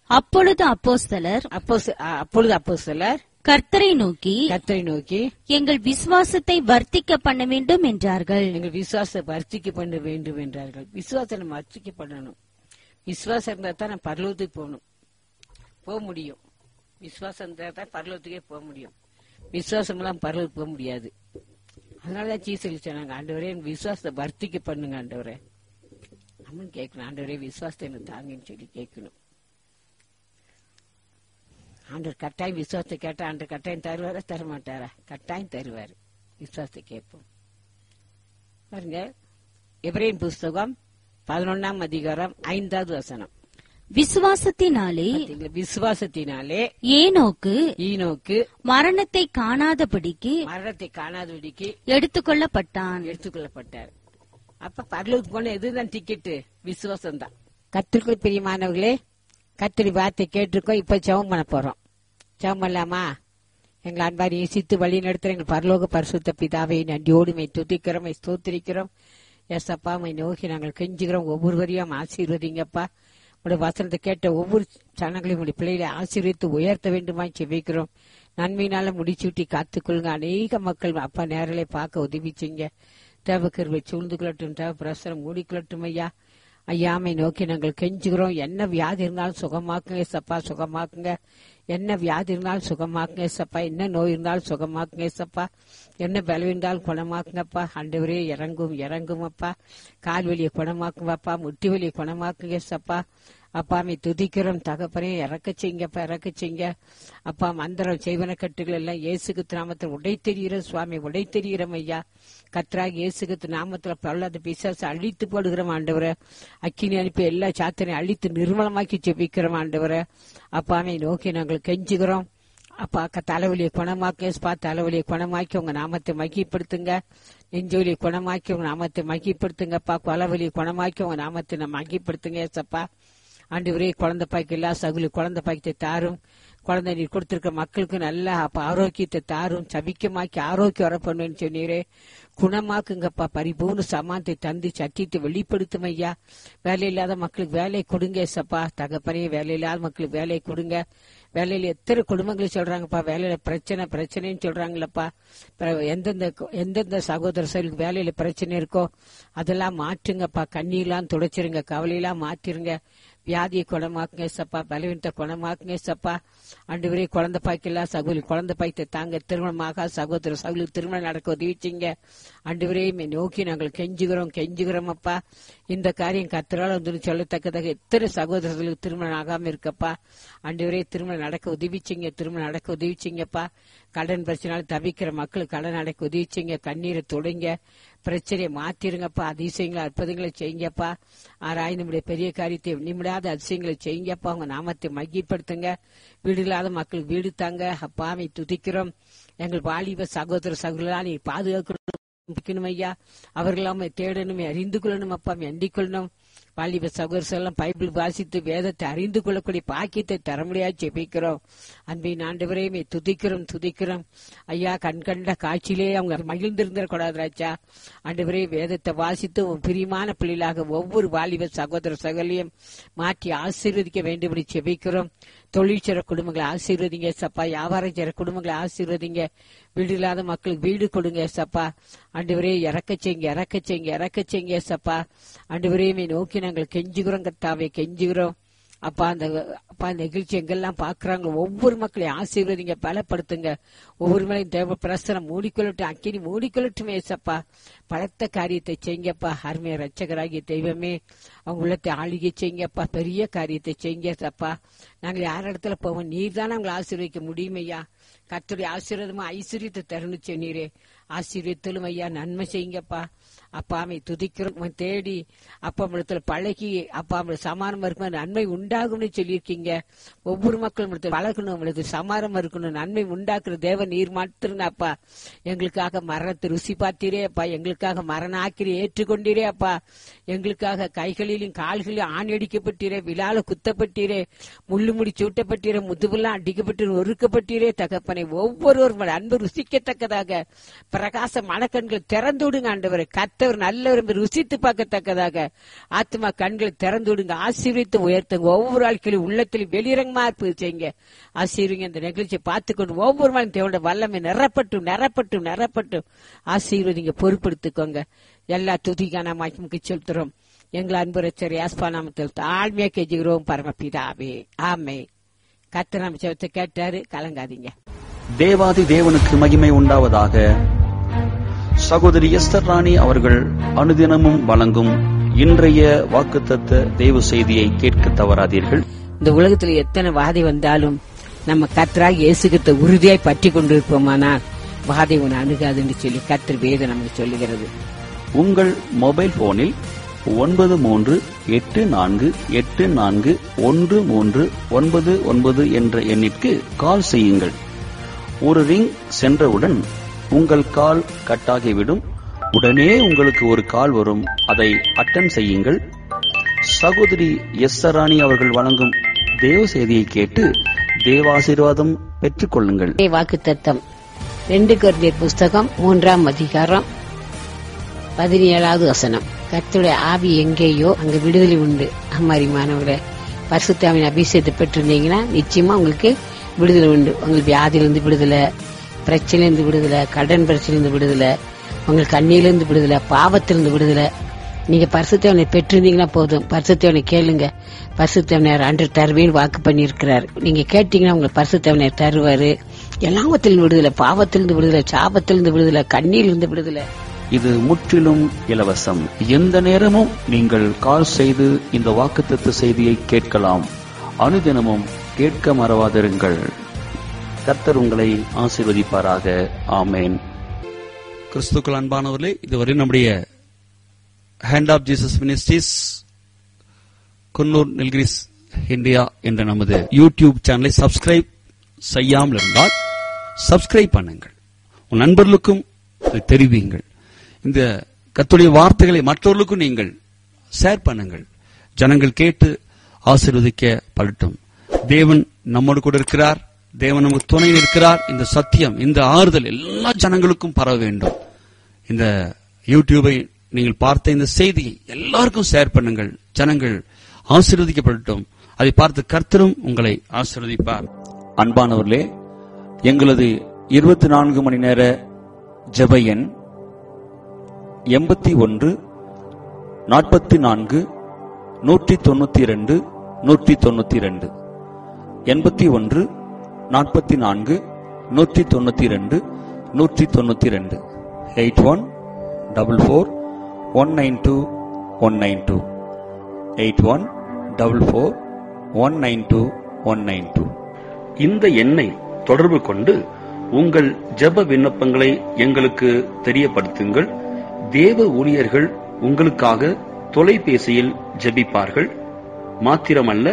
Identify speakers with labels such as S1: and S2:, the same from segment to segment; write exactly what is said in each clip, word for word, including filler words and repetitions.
S1: அப்பொழுது அப்போஸ்தலர்
S2: அப்போஸ்த- அ- அப்பொழுது அப்போஸ்தலர்
S1: கர்த்தரை நோக்கி
S2: கர்த்தரை நோக்கி
S1: எங்கள் விசுவாசத்தை வர்த்திக்க பண்ண வேண்டும் என்றார்கள்.
S2: எங்கள் விசுவாசத்தை வர்த்திக்க பண்ண வேண்டும் என்றார்கள். விசுவாசம் நம்ம வர்த்திக்க பண்ணணும். விசுவாசம் இருந்தா தான் நம்ம பரலோகத்துக்கு போகணும், போக முடியும். விசுவாசம் இருந்தா தான் பரலோகத்துக்கே போக முடியும். விசுவாசம் எல்லாம் பரலோகத்துக்கு போக முடியாது. அதனாலதான் சீசல் சொன்னாங்க, ஆண்டவரே என் விசுவாசத்தை வர்த்திக்க பண்ணுங்க ஆண்டவரே. நம்மளும் கேட்கணும், ஆண்டவரே விசுவாசத்தை எனக்கு தாங்கன்னு சொல்லி கேட்கணும். ஆண்டவர் கட்டாயம் விசுவாசத்தை கேட்டா ஆண்டவர் கட்டாயம் தருவாரா தர மாட்டாரா? கட்டாயம் தருவாரு. விசுவாசத்தை கேட்போம். பாருங்க, எபிரேயர் புஸ்தகம் பதினொன்னாம் அதிகாரம் ஐந்தாவது வசனம்.
S1: விசுவாசத்தினாலே
S2: பாத்தீங்களா? விசுவாசத்தினாலே
S1: ஏனோக்கு
S2: ஈனோக்கு
S1: மரணத்தை காணாதபடிக்கு
S2: மரணத்தை காணாதபடிக்கு
S1: எடுத்துக்கொள்ளப்பட்டான்.
S2: எடுத்துக்கொள்ளப்பட்டார். அப்ப பரலோகத்துக்கு போன எதுதான் டிக்கெட்டு? விசுவாசம் தான். கத்திற்குள் பிரியமானவர்களே, கத்திரி வார்த்தை கேட்டிருக்கோம். இப்ப ஜெபம் பண்ண போறோம். ஜெபம் பண்ணலாமா? எங்களை அன்பாரி இயேசித்து வழி நடத்துற எங்கள் பரலோக பரிசுத்த பிதாவை நன்றியோடுமை துதிக்கிறோம், ஸ்தோத்திரிக்கிறோம். எஸ் அப்பா, மை நோக்கி நாங்கள் கெஞ்சுகிறோம். ஒவ்வொருவரையும் ஆசீர்வதிங்கப்பா. உடைய வசனத்தை கேட்ட ஒவ்வொரு சனங்களையும் உடைய பிள்ளைகளை ஆசீர்வித்து உயர்த்த வேண்டுமா செபிக்கிறோம். நன்மையினால முடிச்சுட்டி காத்துக்கொள்ளுங்க. அநேக மக்கள் அப்பா நேரலை பார்க்க உதவி செய்யுங்க. தேவக்கருவை சூழ்ந்து கொள்ளட்டும், தேவ பிரசரம் மூடிக்கொள்ளட்டும் ஐயா. ஐயாமை நோக்கி நாங்கள் கெஞ்சுகிறோம். என்ன வியாதி இருந்தாலும் சுகமாக்குங்க சப்பா, சுகமாக்குங்க. என்ன வியாதி இருந்தாலும் சுகமாக்குங்க சப்பா. என்ன நோய் இருந்தாலும் சுகமாக்குங்க சப்பா. என்ன பலம் இருந்தாலும் குணமாக்குங்கப்பா. ஆண்டவரே இறங்கும் இறங்கும் அப்பா. கால் வலியை குணமாக்குங்கப்பா, முட்டி வலியை குணமாக்குங்க சப்பா. அப்பாமை துதிக்கிறோம் தகப்பனே, இறக்க செய்யுங்கப்பா, இறக்க செய்யுங்க அப்பா. மந்திரம் செய்வன கட்டுகள் எல்லாம் இயேசுக்கு நாமத்தில் உடை தெரிகிற சுவாமி, உடை தெரிகிறோம் ஐயா. கத்ராக இயேசுக்கு நாமத்துல பல்லாத பிசாசை அழித்து போடுகிறோம் ஆண்டவரை. அக்கினி அனுப்பி எல்லா சாத்தனையும் அழித்து நிர்மலமாக்கி ஜெபிக்கிறோம் ஆண்டவரை. அப்பாமை நோக்கி நாங்கள் கெஞ்சுகிறோம். அப்பா தலைவலியை குணமாக்கேஸ்பா, தலைவலியை குணமாக்கி உங்க நாமத்தை மகிப்படுத்துங்க. நெஞ்சொலியை குணமாக்கி உங்க நாமத்தை மகிப்படுத்துங்கப்பா. கொலவலியை குணமாக்கி உங்க நாமத்தை மகிப்படுத்துங்க ஏசப்பா. ஆண்டவரே, குழந்தை பாய்க்கு எல்லா சகுலி குழந்தை பாய்க்கத்தை தாரும். குழந்தை நீர் கொடுத்திருக்க மக்களுக்கு நல்ல அப்ப ஆரோக்கியத்தை தாரும். சபிக்கமாக்கி ஆரோக்கியம் வர பண்ணுன்னு சொன்னீரே. குணமாக்குங்கப்பா. பரிபூர்ண சமானத்தை தந்து சத்தியத்தை வெளிப்படுத்தும் ஐயா. வேலை இல்லாத மக்களுக்கு வேலை கொடுங்க ஏசப்பா. தகப்பனே, வேலை இல்லாத மக்களுக்கு வேலை கொடுங்க. வேலையில எத்தனை குடும்பங்களை சொல்றாங்கப்பா, வேலையில பிரச்சனை பிரச்சனைன்னு சொல்றாங்களப்பா. எந்தெந்த எந்தெந்த சகோதர சருக்கு வேலையில பிரச்சனை இருக்கோ அதெல்லாம் மாற்றுங்கப்பா. கண்ணீர்லாம் துடைச்சிருங்க, கவலையெல்லாம் மாற்றிருங்க. வியாதியை குணமாக்குங்க சப்பா, பலவீனத்தை குணமாக்குங்க சப்பா. ஆண்டவரே, குழந்தை பாய்க்கெல்லாம் சகோதரி குழந்தை பாய்த்தை தாங்க. திருமணமாக சகோதர சகோதரி திருமணம் நடக்க உதவிச்சிங்க ஆண்டவரே. நோக்கி நாங்கள் கெஞ்சுகிறோம் கெஞ்சுகிறோம் அப்பா. இந்த காரியம் கத்திரால வந்து சொல்லத்தக்கதாக எத்தனை சகோதரர்களுக்கு திருமணம் ஆகாம இருக்கப்பா. ஆண்டவரே, திருமணம் நடக்க உதவிச்சிங்க, திருமணம் நடக்க உதவிச்சிங்கப்பா. கடன் பிரச்சனால தவிக்கிற மக்களுக்கு கடன் நடக்க உதவிச்சிங்க. கண்ணீரை தொடுங்க, பிரச்சனையை மாத்திருங்கப்பா. அதிசயங்களை அற்புதங்களை செய்யுங்கப்பா. ஆராய் நம்முடைய பெரிய காரியத்தை நிமிடாத அதிசயங்களை செய்யுங்கப்பா. உங்க நாமத்தை மகிப்படுத்துங்க. வீடு இல்லாத மக்களுக்கு வீடு தாங்க அப்பாவை துதிக்கிறோம். எங்கள் வாலிப சகோதர சகோதரா நீ பாதுகாக்கணும் ஐயா. அவர்களாம தேடணுமே, அறிந்து கொள்ளணும் அப்பா, எண்டிக் கொள்ளணும். வாலிப சகோதரர் எல்லாம் பைபிள் வாசித்து வேதத்தை அறிந்து கொள்ளக்கூடிய பாக்கியத்தை தர முடியாது ஜெபிக்கிறோம். அன்பின் ஆண்டவரையுமே துதிக்கிறோம் துதிக்கிறோம் ஐயா. கண்கண்ட காட்சியிலே அவங்க மகிழ்ந்திருந்திடக்கூடாது ராஜா. ஆண்டவரே, வேதத்தை வாசித்து பிரியமான பிள்ளைகளாக ஒவ்வொரு வாலிப சகோதர சகோதரியும் மாற்றி ஆசீர்வதிக்க வேண்டும் ஜெபிக்கிறோம். தொழிற்சர குடும்பங்களை ஆசீர்வதிங்க சப்பா. வியாபாரம் செய்ற குடும்பங்களை ஆசீர்வதிங்க. வீடு இல்லாத மக்களுக்கு வீடு கொடுங்க சப்பா. ஆண்டவரே, இறக்க செய்யுங்க இறக்க செய்யுங்க இறக்க செய்யுங்க சப்பா. ஆண்டவரே, நோக்கி நாங்கள் கெஞ்சுகிறோம் கர்த்தாவே, கெஞ்சுகிறோம் அப்பா. அந்த அப்பா நிகழ்ச்சி எங்கெல்லாம் பாக்குறாங்க ஒவ்வொரு மக்களையும் ஆசீர்வதிங்க, பலப்படுத்துங்க. ஒவ்வொரு மேலையும் தேவ பிரசனம் மூடிக்கொள்ளட்டும், அக்கினி மூடிக்கொள்ளட்டுமே சப்பா. பலத்த காரியத்தை செய்யுங்கப்பா. அருமைய ரட்சகராகிய தெய்வமே, அவங்க உள்ளத்தை ஆளுகை செய்யுங்கப்பா. பெரிய காரியத்தை செய்யுங்க சப்பா. நாங்கள் யார் இடத்துல போவோம், நீர் தானே அவங்களை ஆசீர்வதிக்க முடியும் ஐயா. கர்த்தருடைய ஆசீர்வாதமா ஐஸ்வர்யத்தை தருணுச்சு நீரே. ஆசீர்வதித்தலும் ஐயா, நன்மை செய்யுங்கப்பா. அப்பாமை துதிக்கிறோம் தேடி அப்பா இடத்துல பழகி அப்பா சமாதானம் இருக்கணும், நன்மை உண்டாகும்னு சொல்லியிருக்கீங்க. ஒவ்வொரு மக்களும் பழகணும், உங்களுக்கு சமாதானம் இருக்கணும், நன்மை உண்டாக்குற தேவன் நீர் மாத்திருங்க அப்பா. எங்களுக்காக மரணத்தை ருசி பார்த்தீரே அப்பா. எங்களுக்காக மரண ஆக்கிரி ஏற்றுக்கொண்டீரே அப்பா. எங்களுக்காக கைகளிலும் கால்களிலும் ஆணி அடிக்கப்பட்டீரே, விழால குத்தப்பட்டீரே, முள்ளு முடி சூட்டப்பட்டீரே, முதுவெல்லாம் அடிக்கப்பட்டு ஒருக்கப்பட்டீரே தகப்பனை. ஒவ்வொருவரும் அன்பு ருசிக்கத்தக்கதாக பிரகாச மனக்கண்கள் திறந்து விடுங்க ஆண்டவரை. கர்த்தர் நல்லவர் என்று ருசித்து பார்க்கத்தக்கதாக ஆத்மா கண்களை திறந்து விடுங்க. ஆசீர்வித்து உயர்த்துங்க. ஒவ்வொரு வாழ்க்கையிலும் உள்ளத்திலும் வெளிரங்கமா இருப்பது செய்யுங்க. ஆசீர்வீங்க. இந்த நிகழ்ச்சியை பார்த்துக்கொண்டு ஒவ்வொரு நாளும் தேவனுடைய வல்லமை நிரப்பட்டும் நிரப்பட்டும் நிரப்பட்டும் ஆசீர்வதிங்க. பொறுப்படுத்திக்கோங்க. எல்லா துதிக்கான மகிமைக்கு செலுத்துறோம். எங்கள் அன்பு ரட்சகர் இயேசுவின் நாமத்தில் தாழ்மையா கெஞ்சுகிறோம் பரமபிதாவே, ஆமென். கர்த்தர் நம்ம ஜெபத்தை கேட்டாரு, கலங்காதீங்க.
S3: தேவாதி தேவனுக்கு மகிமை உண்டாவதாக. சகோதரி எஸ்தர் ராணி அவர்கள் அனுதினமும் வழங்கும் இன்றைய வாக்குத்தத்த தேவ செய்தியை கேட்க தவறாதீர்கள்.
S2: இந்த உலகத்துல எத்தனை வாதை வந்தாலும் நம்ம கர்த்தராக இயேசுகிட்ட உறுதியாய் பற்றி கொண்டிருப்போமானால் வாதை உன்னை அணுகாதுன்னு சொல்லி கர்த்தர் வேதம் நமக்கு சொல்லுகிறது.
S3: உங்கள் மொபைல் போனில் ஒன்பது மூன்று எட்டு நான்கு எட்டு நான்கு ஒன்று மூன்று ஒன்பது ஒன்பது என்ற எண்ணிற்கு கால் செய்யுங்கள். ஒரு ரிங் சென்றவுடன் உங்கள் கால் கட்டாகிவிடும். உடனே உங்களுக்கு ஒரு கால் வரும். அதை அட்டன் செய்யுங்கள். சகோதரி எஸ் ராணி அவர்கள் வழங்கும் தேவ செய்தியை கேட்டு தேவாசீர்வாதம் பெற்றுக் கொள்ளுங்கள்.
S2: வாக்குத்தத்தம் ரெண்டு கொரிந்தியர் புஸ்தகம் மூன்றாம் அதிகாரம் பதினேழாவது வசனம். கர்த்தருடைய ஆவி எங்கேயோ அங்க விடுதலை உண்டு. அம்மாரிமானவர்களே, பரிசுத்தாவின் அபிஷேகத்தை பெற்றிருந்தீங்கன்னா நிச்சயமா உங்களுக்கு விடுதலை உண்டு. உங்களுக்கு வியாதியிலிருந்து விடுதலை, பிரச்சனையிலிருந்து விடுதலை, கடன் பிரச்சனையிலிருந்து விடுதலை, உங்களுக்கு கண்ணியிலிருந்து விடுதலை, பாவத்திலிருந்து விடுதலை. நீங்க பரிசுத்தவனை பெற்றிருந்தீங்கன்னா போதும். பரிசுத்தவனை கேளுங்க. பரிசுத்தவனர் அன்று தருவேன்னு வாக்கு பண்ணியிருக்கிறார். நீங்க கேட்டீங்கன்னா உங்களுக்கு பரிசுத்தவனர் தருவாரு. எல்லாவத்திலிருந்து விடுதலை, பாவத்திலிருந்து விடுதலை, சாபத்திலிருந்து விடுதலை, கண்ணியிலிருந்து விடுதலை.
S3: இது முற்றிலும் இலவசம். எந்த நேரமும் நீங்கள் கால் செய்து இந்த வாக்குத்தத்த செய்தியை கேட்கலாம். அனுதினமும் கேட்க மறவாதிருங்கள். கர்த்தர் உங்களை ஆசீர்வதிப்பாராக. ஆமேன். கிறிஸ்துக்கள் அன்பானவர்களே, இதுவரை நம்முடைய hand of Jesus ministries Coonoor Nilgiris India என்ற நமது யூடியூப் சேனலை சப்ஸ்கிரைப் செய்யாமல் இருந்தால் சப்ஸ்கிரைப் பண்ணுங்கள். உன் நண்பர்களுக்கும் தெரிவியுங்கள். இந்த கர்த்தருடைய வார்த்தைகளை மற்றவர்களுக்கும் நீங்கள் ஷேர் பண்ணுங்கள். ஜனங்கள் கேட்டு ஆசீர்வதிக்கப்படட்டும். தேவன் நம்மோடு கூட இருக்கிறார். தேவன் நமக்கு துணை இருக்கிறார். இந்த சத்தியம், இந்த ஆறுதல் எல்லா ஜனங்களுக்கும் பரவ வேண்டும். இந்த யூடியூபை நீங்கள் பார்த்த இந்த செய்தியை எல்லாருக்கும் ஷேர் பண்ணுங்கள். ஜனங்கள் ஆசீர்வதிக்கப்படட்டும். அதை பார்த்து கர்த்தரும் உங்களை ஆசீர்வதிப்பார். அன்பானவர்களே, எங்களது இருபத்தி நான்கு மணி நேர ஜெப எண் எண்பத்தி ஒன்று நாற்பத்தி நான்கு நூற்றி தொண்ணூத்தி இரண்டு நூற்றி தொண்ணூத்தி இரண்டு எண்பத்தி ஒன்று நாற்பத்தி நான்கு நூற்றி தொண்ணூத்தி இரண்டு நூற்றி தொண்ணூத்தி இரண்டு eight one double four one nine two one nine two eight one double four one nine two one nine two. இந்த எண்ணை தொடர்பு கொண்டு உங்கள் ஜெப விண்ணப்பங்களை எங்களுக்கு தெரியப்படுத்துங்கள். தேவ ஊழியர்கள் உங்களுக்காக தொலைபேசியில் ஜெபிப்பார்கள். மாத்திரமல்ல,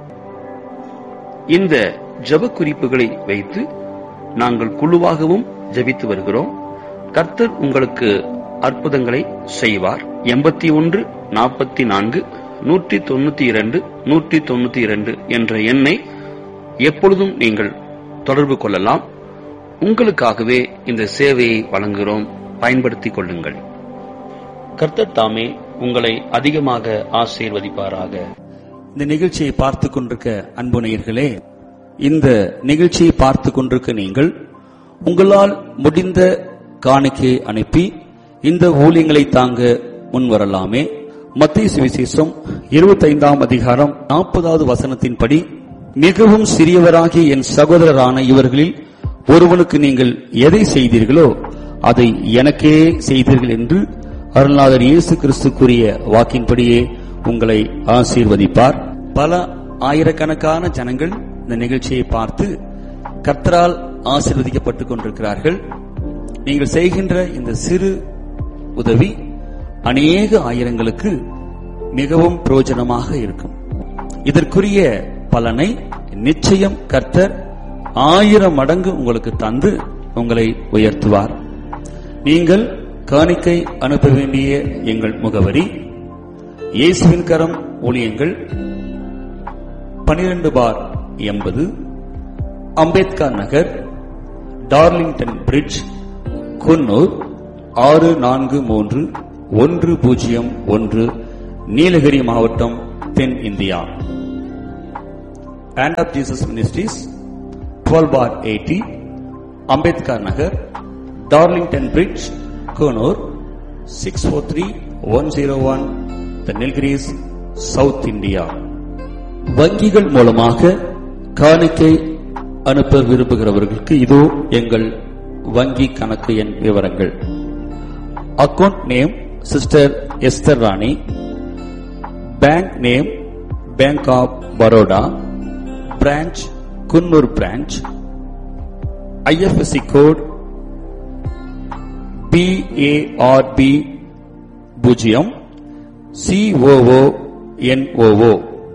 S3: இந்த ஜெப குறிப்புகளை வைத்து நாங்கள் குழுவாகவும் ஜெபித்து வருகிறோம். கர்த்தர் உங்களுக்கு அற்புதங்களை செய்வார். எண்பத்தி ஒன்று நாற்பத்தி நான்கு நூற்றி தொண்ணூத்தி இரண்டு நூற்றி தொண்ணூத்தி இரண்டு என்ற எண்ணை எப்பொழுதும் நீங்கள் தொடர்பு கொள்ளலாம். உங்களுக்காகவே இந்த சேவையை வழங்குகிறோம். பயன்படுத்திக் கொள்ளுங்கள். கர்த்தர் தாமே உங்களை அதிகமாக ஆசீர்வதிப்பாராக. இந்த நிகழ்ச்சியை பார்த்துக் கொண்டிருக்க அன்பு நேயர்களே, இந்த நிகழ்ச்சியை பார்த்துக் கொண்டிருக்க நீங்கள் உங்களால் முடிந்த காணிக்கை அனுப்பி இந்த ஊழியங்களை தாங்க முன்வரலாமே. மத்தேயு சுவிசேஷம் இருபத்தி ஐந்தாம் அதிகாரம் நாற்பதாவது வசனத்தின்படி, மிகவும் சிறியவராகிய என் சகோதரரான இவர்களில் ஒருவனுக்கு நீங்கள் எதை செய்தீர்களோ அதை எனக்கே செய்தீர்கள் என்று அருள்நாதர் இயேசு கிறிஸ்து கூறிய வாக்கின்படியே உங்களை ஆசீர்வதிப்பார். பல ஆயிரக்கணக்கான ஜனங்கள் இந்த நிகழ்ச்சியை பார்த்து கர்த்தரால் ஆசீர்வதிக்கப்பட்டுக் கொண்டிருக்கிறார்கள். நீங்கள் செய்கின்ற இந்த சிறு உதவி அநேக ஆயிரங்களுக்கு மிகவும் பிரயோஜனமாக இருக்கும். இதற்குரிய பலனை நிச்சயம் கர்த்தர் ஆயிரம் மடங்கு உங்களுக்கு தந்து உங்களை உயர்த்துவார். நீங்கள் காணிக்கை அனுப்ப வேண்டிய எங்கள் முகவரி: இயேசுவின் கரம் ஊழியங்கள், பனிரெண்டு பார் எண்பது, அம்பேத்கர் நகர், டார்லிங்டன் பிரிட்ஜ், குன்னூர் ஆறு நான்கு மூன்று ஒன்று பூஜ்ஜியம் ஒன்று, நீலகிரி மாவட்டம், தென் India. Hand of Jesus Ministries, twelve bar eighty, Ambedkar Nagar, Darlington Bridge, Konur, six four three one zero one, The Nilgiris, South India. வங்கிகள் மூலமாக காணிக்கை அனுப்ப விரும்புகிறவர்களுக்கு இதோ எங்கள் வங்கி கணக்கு எண் விவரங்கள். Account name sister Esther Rani, bank name bank of Baroda, branch Coonoor branch, I F S C code B A R B பூஜ்ஜியம் சி ஓ ஓ என் ஓ ஓ.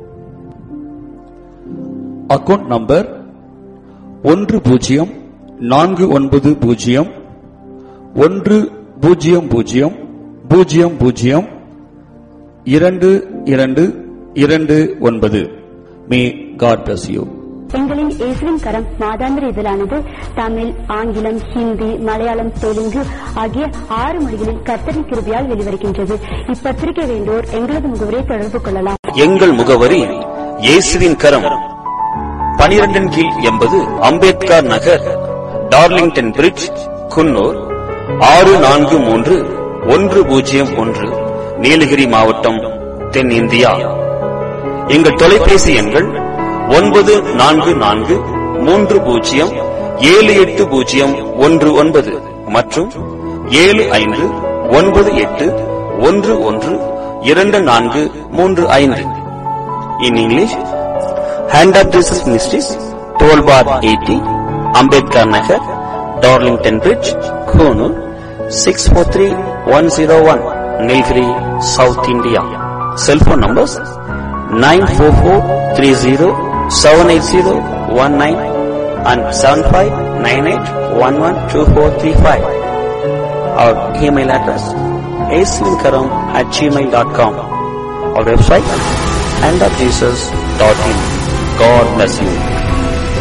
S3: அக்கவுண்ட் நம்பர் ஒன்று பூஜ்ஜியம் நான்கு ஒன்பது பூஜ்ஜியம் ஒன்று பூஜ்ஜியம் பூஜ்ஜியம் பூஜ்ஜியம் பூஜ்ஜியம் இரண்டு இரண்டு இரண்டு ஒன்பது. May God bless you.
S4: எங்களின் இயேசுவின் கரம் மாதாந்திர இதழானது தமிழ், ஆங்கிலம், ஹிந்தி, மலையாளம், தெலுங்கு ஆகிய ஆறு மொழிகளில் கர்த்தரின் கிருபையால் வெளிவருகின்றது. இப்பத்திரிகை வேண்டோர் எங்களது முகவரியை தொடர்பு கொள்ளலாம்.
S3: எங்கள் முகவரி இயேசுவின் கரம், பனிரெண்டின் கீழ் எண்பது, அம்பேத்கர் நகர், டார்லிங்டன் பிரிட்ஜ், குன்னூர், ஆறு நான்கு மூன்று ஒன்று பூஜ்ஜியம் ஒன்று, நீலகிரி மாவட்டம், தென் இந்தியா. எங்கள் தொலைபேசி எண்கள் ஒன்பது நான்கு நான்கு மூன்று பூஜ்ஜியம் ஏழு எட்டு பூஜ்ஜியம் ஒன்று ஒன்பது மற்றும் ஏழு ஐந்து ஒன்பது எட்டு ஒன்று ஒன்று இரண்டு நான்கு மூன்று ஐந்து. In English, Hand of Jesus Ministries, twelve bar eighty, Ambedkar Nagar, Darlington Bridge, Konur, six four three one zero one, Nilgiri, South India. Cell phone numbers nine four four three zero seven eight zero one nine and seven five nine eight one one two four three five. Our email address aislinkaram at gmail dot com. Our website hand of jesus dot in. God bless you.